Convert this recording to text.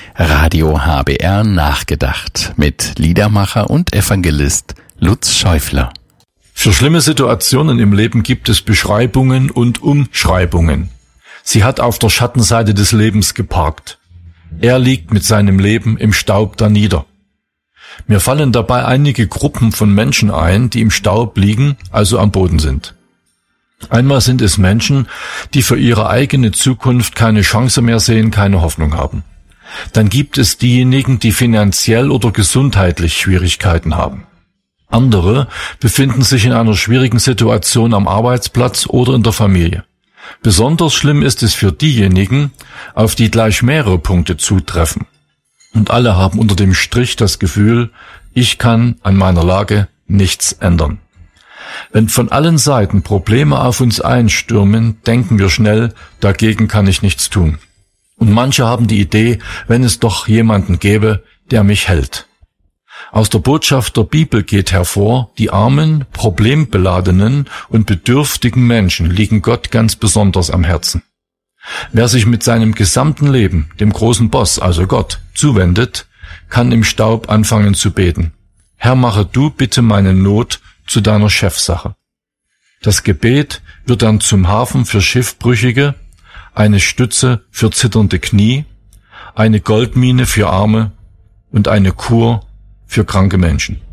Radio HBR nachgedacht mit Liedermacher und Evangelist Lutz Schäufler. Für schlimme Situationen im Leben gibt es Beschreibungen und Umschreibungen. Sie hat auf der Schattenseite des Lebens geparkt. Er liegt mit seinem Leben im Staub danieder. Mir fallen dabei einige Gruppen von Menschen ein, die im Staub liegen, also am Boden sind. Einmal sind es Menschen, die für ihre eigene Zukunft keine Chance mehr sehen, keine Hoffnung haben. Dann gibt es diejenigen, die finanziell oder gesundheitlich Schwierigkeiten haben. Andere befinden sich in einer schwierigen Situation am Arbeitsplatz oder in der Familie. Besonders schlimm ist es für diejenigen, auf die gleich mehrere Punkte zutreffen. Und alle haben unter dem Strich das Gefühl, ich kann an meiner Lage nichts ändern. Wenn von allen Seiten Probleme auf uns einstürmen, denken wir schnell, dagegen kann ich nichts tun. Und manche haben die Idee, wenn es doch jemanden gäbe, der mich hält. Aus der Botschaft der Bibel geht hervor, die armen, problembeladenen und bedürftigen Menschen liegen Gott ganz besonders am Herzen. Wer sich mit seinem gesamten Leben dem großen Boss, also Gott, zuwendet, kann im Staub anfangen zu beten. Herr, mache du bitte meine Not zu deiner Chefsache. Das Gebet wird dann zum Hafen für Schiffbrüchige, eine Stütze für zitternde Knie, eine Goldmine für Arme und eine Kur für kranke Menschen.